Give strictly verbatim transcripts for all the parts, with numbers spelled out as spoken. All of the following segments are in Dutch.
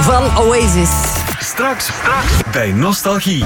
van Oasis. Straks, straks bij Nostalgie.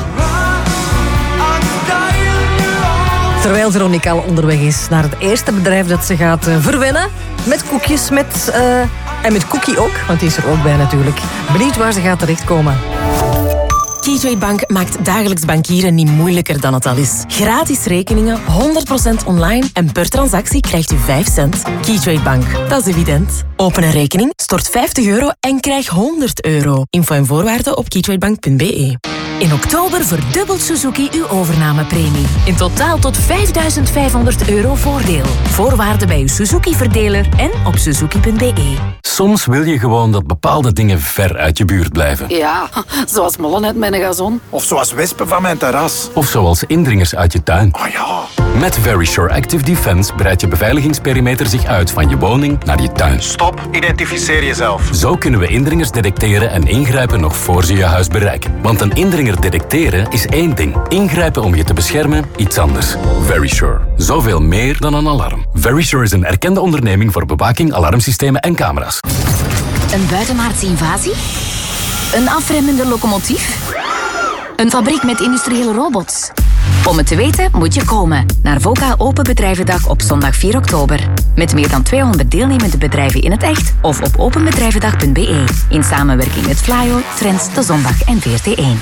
Terwijl Veronique al onderweg is naar het eerste bedrijf dat ze gaat uh, verwennen. Met koekjes, met, uh, en met Cookie ook, want die is er ook bij natuurlijk. Benieuwd waar ze gaat terechtkomen. Keytrade Bank maakt dagelijks bankieren niet moeilijker dan het al is. Gratis rekeningen, honderd procent online en per transactie krijgt u vijf cent. Keytrade Bank, dat is evident. Open een rekening, stort vijftig euro en krijg honderd euro. Info en voorwaarden op keytradebank punt b e. In oktober verdubbelt Suzuki uw overnamepremie. In totaal tot vijfduizend vijfhonderd euro voordeel. Voorwaarden bij uw Suzuki-verdeler en op suzuki punt b e. Soms wil je gewoon dat bepaalde dingen ver uit je buurt blijven. Ja, zoals mollen uit mijn gazon. Of zoals wespen van mijn terras. Of zoals indringers uit je tuin. Oh ja. Met Verisure Active Defense breidt je beveiligingsperimeter zich uit van je woning naar je tuin. Stop, identificeer jezelf. Zo kunnen we indringers detecteren en ingrijpen nog voor ze je huis bereiken. Want een indringer detecteren is één ding. Ingrijpen om je te beschermen, iets anders. Verisure. Zoveel meer dan een alarm. Verisure is een erkende onderneming voor bewaking, alarmsystemen en camera's. Een buitenaardse invasie? Een afremmende locomotief? Een fabriek met industriële robots? Om het te weten moet je komen naar VOCA Open Bedrijvendag op zondag vier oktober. Met meer dan tweehonderd deelnemende bedrijven in het echt of op openbedrijvendag punt b e. In samenwerking met Flyo, Trends, De Zondag en V R T één.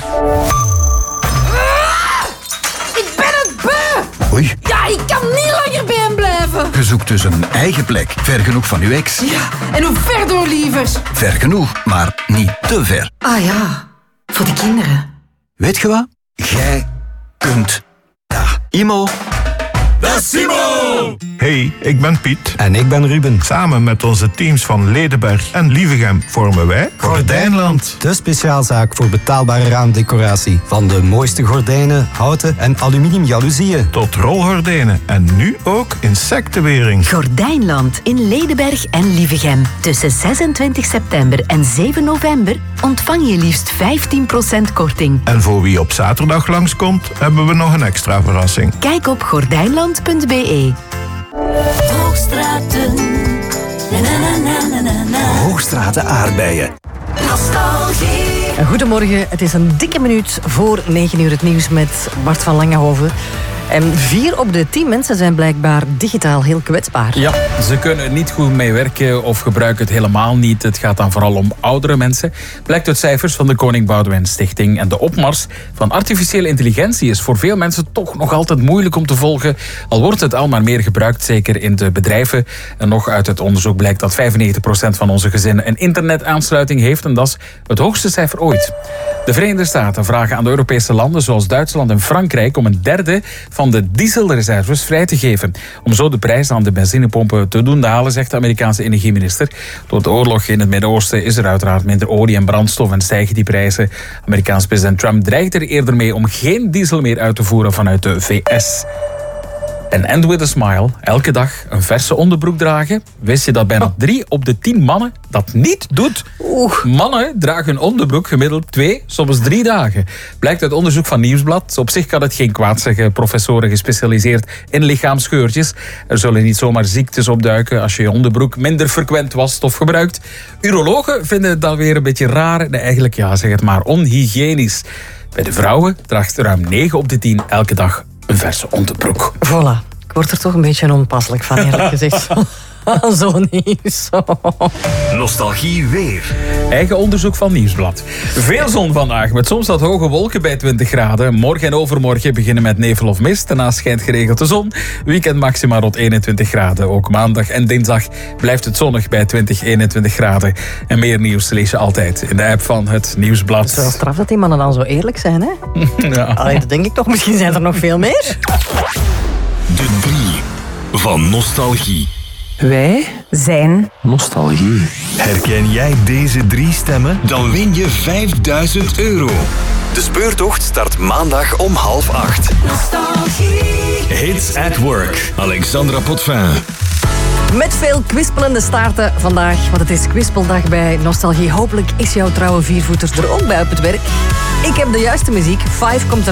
Ik ben het beu! Oei. Ja, ik kan niet langer bij hem blijven. Je zoekt dus een eigen plek, ver genoeg van uw ex. Ja, en hoe ver door, lievers? Ver genoeg, maar niet te ver. Ah ja, voor de kinderen. Weet je wat? Jij kunt dat. Imo. Dat is Simo! Hey, ik ben Piet. En ik ben Ruben. Samen met onze teams van Ledenberg en Lievegem vormen wij Gordijnland. De speciaalzaak voor betaalbare raamdecoratie. Van de mooiste gordijnen, houten en aluminium jaloezieën. Tot rolgordijnen en nu ook insectenwering. Gordijnland in Ledenberg en Lievegem. Tussen zesentwintig september en zeven november ontvang je liefst vijftien procent korting. En voor wie op zaterdag langskomt, hebben we nog een extra verrassing. Kijk op gordijnland punt b e. Hoogstraten. Na, na, na, na, na, na. Hoogstraten aardbeien. Nostalgie. Goedemorgen, het is een dikke minuut voor negen uur het nieuws met Bart van Langehoven. En vier op de tien mensen zijn blijkbaar digitaal heel kwetsbaar. Ja, ze kunnen er niet goed mee werken of gebruiken het helemaal niet. Het gaat dan vooral om oudere mensen. Blijkt uit cijfers van de Koning Boudewijn Stichting. En de opmars van artificiële intelligentie is voor veel mensen toch nog altijd moeilijk om te volgen. Al wordt het al maar meer gebruikt, zeker in de bedrijven. En nog uit het onderzoek blijkt dat vijfennegentig procent van onze gezinnen een internetaansluiting heeft. En dat is het hoogste cijfer ooit. De Verenigde Staten vragen aan de Europese landen zoals Duitsland en Frankrijk om een derde van de dieselreserves vrij te geven. Om zo de prijs aan de benzinepompen te doen dalen, zegt de Amerikaanse energieminister. Door de oorlog in het Midden-Oosten is er uiteraard minder olie en brandstof en stijgen die prijzen. Amerikaans president Trump dreigt er eerder mee om geen diesel meer uit te voeren vanuit de V S. En end with a smile. Elke dag een verse onderbroek dragen. Wist je dat bijna drie op de tien mannen dat niet doet? Oeh. Mannen dragen hun onderbroek gemiddeld twee, soms drie dagen. Blijkt uit onderzoek van Nieuwsblad. Op zich kan het geen kwaad, zeggen professoren gespecialiseerd in lichaamsgeurtjes. Er zullen niet zomaar ziektes opduiken als je je onderbroek minder frequent wast of gebruikt. Urologen vinden het dan weer een beetje raar. Nee, eigenlijk, ja, zeg het maar, onhygiënisch. Bij de vrouwen draagt ruim negen op de tien elke dag een verse onderbroek. Voilà. Ik word er toch een beetje onpasselijk van, eerlijk gezegd. Zo nieuws. Nostalgie weer. Eigen onderzoek van Nieuwsblad. Veel zon vandaag, met soms wat hoge wolken bij twintig graden. Morgen en overmorgen beginnen met nevel of mist. Daarna schijnt geregeld de zon. Weekend maxima rond eenentwintig graden. Ook maandag en dinsdag blijft het zonnig bij twintig, eenentwintig graden. En meer nieuws lees je altijd in de app van het Nieuwsblad. Het is wel straf dat die mannen dan zo eerlijk zijn, hè? Ja. Allee, dat denk ik toch. Misschien zijn er nog veel meer. De drie van Nostalgie. Wij zijn Nostalgie. Herken jij deze drie stemmen? Dan win je vijfduizend euro. De speurtocht start maandag om half acht. Nostalgie. Hits at Work. Alexandra Potvin. Met veel kwispelende staarten vandaag, want het is kwispeldag bij Nostalgie. Hopelijk is jouw trouwe viervoeter er ook bij op het werk. Ik heb de juiste muziek. Five komt eraan.